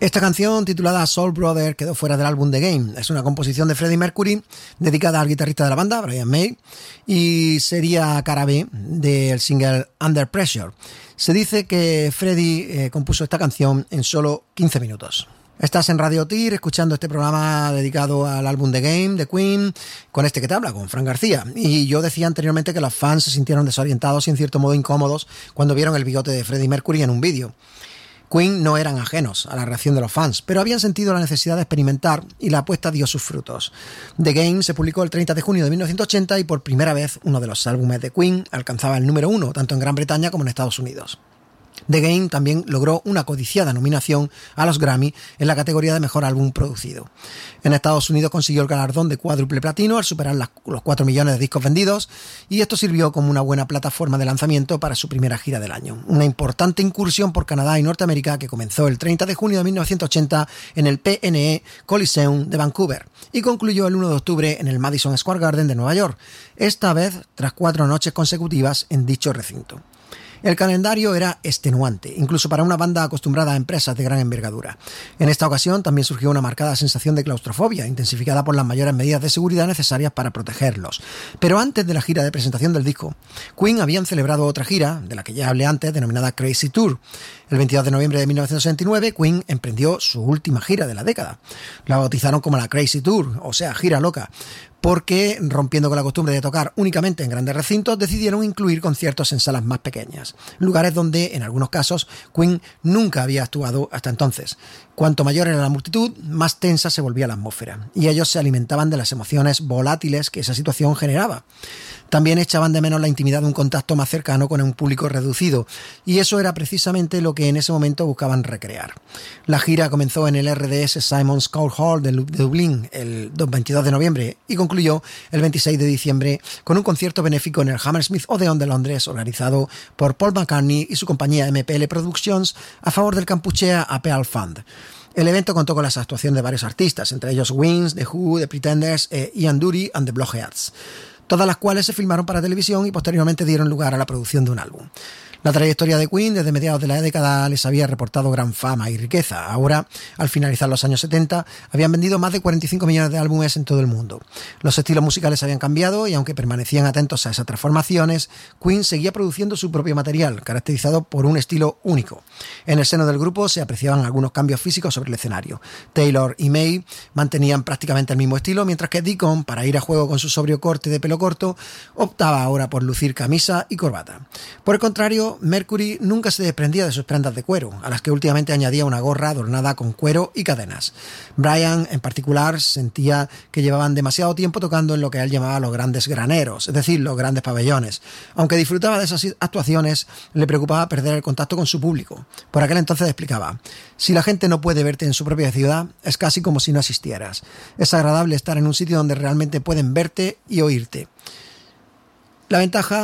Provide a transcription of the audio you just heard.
Esta canción, titulada Soul Brother, quedó fuera del álbum The Game. Es una composición de Freddie Mercury dedicada al guitarrista de la banda, Brian May, y sería cara B del single Under Pressure. Se dice que Freddie compuso esta canción en solo 15 minutos. Estás en Radio Tir escuchando este programa dedicado al álbum The Game de Queen, con este que te habla, con Fran García. Y yo decía anteriormente que los fans se sintieron desorientados y en cierto modo incómodos cuando vieron el bigote de Freddie Mercury en un vídeo. Queen no eran ajenos a la reacción de los fans, pero habían sentido la necesidad de experimentar y la apuesta dio sus frutos. The Game se publicó el 30 de junio de 1980 y por primera vez uno de los álbumes de Queen alcanzaba el número 1, tanto en Gran Bretaña como en Estados Unidos. The Game también logró una codiciada nominación a los Grammy en la categoría de Mejor Álbum Producido. En Estados Unidos consiguió el galardón de cuádruple platino al superar los 4 millones de discos vendidos, y esto sirvió como una buena plataforma de lanzamiento para su primera gira del año. Una importante incursión por Canadá y Norteamérica que comenzó el 30 de junio de 1980 en el PNE Coliseum de Vancouver y concluyó el 1 de octubre en el Madison Square Garden de Nueva York, esta vez tras 4 noches consecutivas en dicho recinto. El calendario era extenuante, incluso para una banda acostumbrada a empresas de gran envergadura. En esta ocasión también surgió una marcada sensación de claustrofobia, intensificada por las mayores medidas de seguridad necesarias para protegerlos. Pero antes de la gira de presentación del disco, Queen habían celebrado otra gira, de la que ya hablé antes, denominada Crazy Tour. El 22 de noviembre de 1969, Queen emprendió su última gira de la década. La bautizaron como la Crazy Tour, o sea, gira loca, porque, rompiendo con la costumbre de tocar únicamente en grandes recintos, decidieron incluir conciertos en salas más pequeñas, lugares donde, en algunos casos, Queen nunca había actuado hasta entonces. Cuanto mayor era la multitud, más tensa se volvía la atmósfera, y ellos se alimentaban de las emociones volátiles que esa situación generaba. También echaban de menos la intimidad de un contacto más cercano con un público reducido, y eso era precisamente lo que en ese momento buscaban recrear. La gira comenzó en el RDS Simon's Court Hall de Dublín el 22 de noviembre y concluyó el 26 de diciembre con un concierto benéfico en el Hammersmith Odeon de Londres, organizado por Paul McCartney y su compañía MPL Productions a favor del Kampuchea Appeal Fund. El evento contó con las actuaciones de varios artistas, entre ellos Wings, The Who, The Pretenders, Ian Dury and The Blockheads, todas las cuales se filmaron para televisión y posteriormente dieron lugar a la producción de un álbum. La trayectoria de Queen desde mediados de la década les había reportado gran fama y riqueza. Ahora, al finalizar los años 70, habían vendido más de 45 millones de álbumes en todo el mundo. Los estilos musicales habían cambiado y aunque permanecían atentos a esas transformaciones, Queen seguía produciendo su propio material, caracterizado por un estilo único. En el seno del grupo se apreciaban algunos cambios físicos sobre el escenario. Taylor y May mantenían prácticamente el mismo estilo, mientras que Deacon, para ir a juego con su sobrio corte de pelo corto, optaba ahora por lucir camisa y corbata. Por el contrario, Mercury nunca se desprendía de sus prendas de cuero, a las que últimamente añadía una gorra adornada con cuero y cadenas. Brian, en particular, sentía que llevaban demasiado tiempo tocando en lo que él llamaba los grandes graneros, es decir, los grandes pabellones. Aunque disfrutaba de esas actuaciones, le preocupaba perder el contacto con su público. Por aquel entonces explicaba: si la gente no puede verte en su propia ciudad, es casi como si no existieras. Es agradable estar en un sitio donde realmente pueden verte y oírte. La ventaja